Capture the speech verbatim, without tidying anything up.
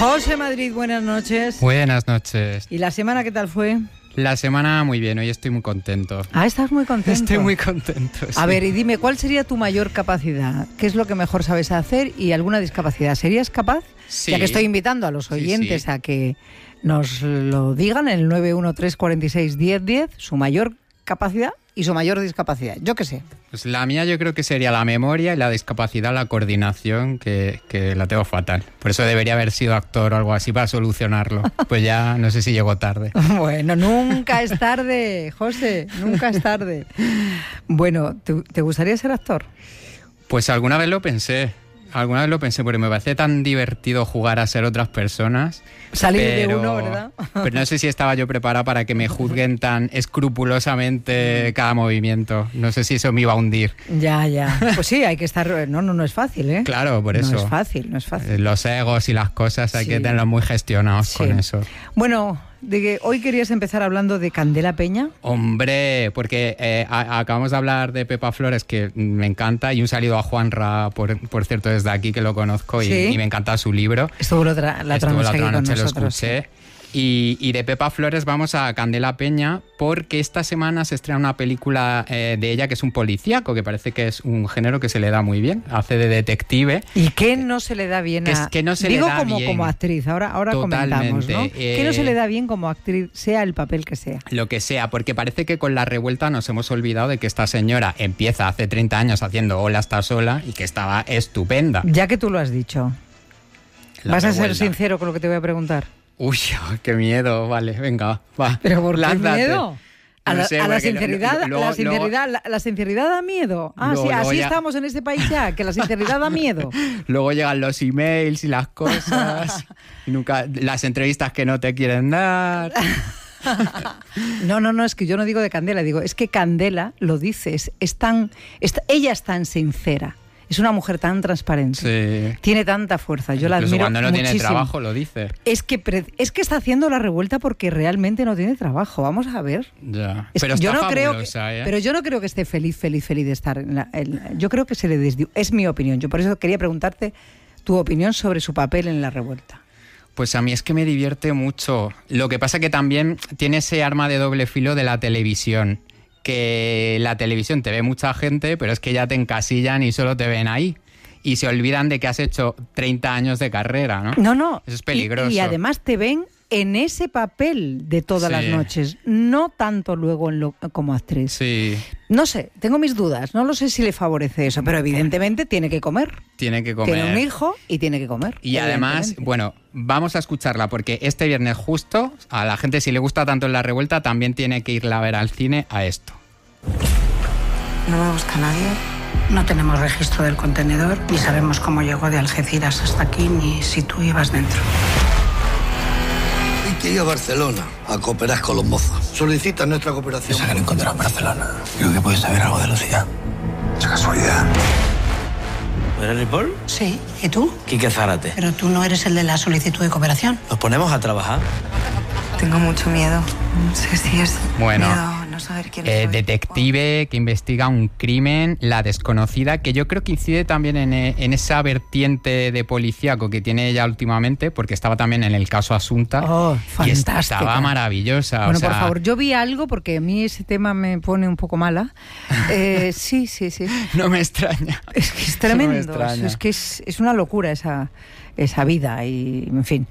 José Madrid, buenas noches. Buenas noches. ¿Y la semana qué tal fue? La semana muy bien, hoy estoy muy contento. Ah, estás muy contento. Estoy muy contento, sí. A ver, y dime, ¿cuál sería tu mayor capacidad? ¿Qué es lo que mejor sabes hacer y alguna discapacidad? ¿Serías capaz? Sí. Ya que estoy invitando a los oyentes sí, sí. a que nos lo digan en el nueve uno tres cuatro seis uno cero uno cero, su mayor capacidad y su mayor discapacidad. Yo qué sé. Pues la mía yo creo que sería la memoria y la discapacidad, la coordinación, que, que la tengo fatal. Por eso debería haber sido actor o algo así para solucionarlo. Pues ya no sé si llego tarde. Bueno, nunca es tarde, José, nunca es tarde. Bueno, ¿te, te gustaría ser actor? Pues alguna vez lo pensé. Alguna vez lo pensé, porque me parece tan divertido jugar a ser otras personas. Salir pero, de uno, ¿verdad? Pero no sé si estaba yo preparada para que me juzguen tan escrupulosamente cada movimiento. No sé si eso me iba a hundir. Ya, ya. Pues sí, hay que estar... No, no, no es fácil, ¿eh? Claro, por eso. No es fácil, no es fácil. Los egos y las cosas hay Sí. que tenerlos muy gestionados Sí. con eso. Bueno, de que hoy querías empezar hablando de Candela Peña. Hombre, porque eh, a- acabamos de hablar de Pepa Flores, que me encanta, y un saludo a Juanra, por, por cierto, desde aquí, que lo conozco, y, Sí. y me encanta su libro. Estuvo la otra, la otra Estuvo noche, la aquí otra con noche, lo nosotros. escuché. Y, y de Pepa Flores vamos a Candela Peña, porque esta semana se estrena una película eh, de ella que es un policíaco, que parece que es un género que se le da muy bien. Hace de detective. ¿Y qué no se le da bien Que a...? es que no se le Digo da como, bien. como actriz, ahora, ahora comentamos, Totalmente. ¿no? Eh, ¿Qué no se le da bien como actriz, sea el papel que sea? Lo que sea, porque parece que con la revuelta nos hemos olvidado de que esta señora empieza hace treinta años haciendo Hola, está sola, y que estaba estupenda. Ya que tú lo has dicho, La ¿vas a ser revuelta. sincero con lo que te voy a preguntar? Uy, qué miedo. Vale, venga, va. ¿Pero por qué lánzate. miedo? A, No la, sé, a la porque sinceridad, lo- lo- la, luego- sinceridad la, la sinceridad da miedo. Ah, Luego- sí, luego así ya- estamos en este país ya, que la sinceridad da miedo. Luego llegan los emails y las cosas, y nunca las entrevistas que no te quieren dar. No, no, no, es que yo no digo de Candela, digo, es que Candela lo dice, es, es tan, es- ella es tan sincera, es una mujer tan transparente, Sí. tiene tanta fuerza, yo la Incluso admiro cuando no muchísimo. tiene trabajo lo dice. Es que, pre- es que está haciendo la revuelta porque realmente no tiene trabajo, vamos a ver. Ya. Es Pero que está yo no creo que, fabulosa, ¿eh? pero yo no creo que esté feliz, feliz, feliz de estar en la, en la- yo creo que se le desdi- es mi opinión, yo por eso quería preguntarte tu opinión sobre su papel en la revuelta. Pues a mí es que me divierte mucho. Lo que pasa que también tiene ese arma de doble filo de la televisión. Que la televisión te ve mucha gente, pero es que ya te encasillan y solo te ven ahí. Y se olvidan de que has hecho treinta años de carrera, ¿no? No, no. Eso es peligroso. Y, y además te ven en ese papel de todas Sí. las noches, no tanto luego en lo, como actriz. Sí, No sé, tengo mis dudas, no lo sé si le favorece eso, pero evidentemente tiene que comer. tiene que comer. Tiene un hijo y tiene que comer. Y además, evidentemente. bueno, vamos a escucharla porque este viernes justo, a la gente si le gusta tanto La Revuelta, también tiene que irla a ver al cine a esto. No me busca nadie. No tenemos registro del contenedor, ni sabemos cómo llegó de Algeciras hasta aquí, ni si tú ibas dentro. Hay que ir a Barcelona a cooperar con los mozos. Solicitan nuestra cooperación. Esa que lo encontraron en Barcelona. Creo que puedes saber algo de Lucía. Es casualidad. ¿Eres Ripoll? Sí, ¿y tú? Quique Zárate. Pero tú no eres el de la solicitud de cooperación. Nos ponemos a trabajar. Tengo mucho miedo. No sé si es Bueno, miedo no saber quién Eh, soy. detective que investiga un crimen, La Desconocida, que yo creo que incide también en, eh, en esa vertiente de policíaco que tiene ella últimamente, porque estaba también en el caso Asunta. Oh, y fantástica. estaba maravillosa. Bueno, o sea, por favor, yo vi algo porque a mí ese tema me pone un poco mala. Eh, sí, sí, sí. no me extraña. Es que es No me tremendo. extraña. es que es, es una locura esa, esa vida y, en fin.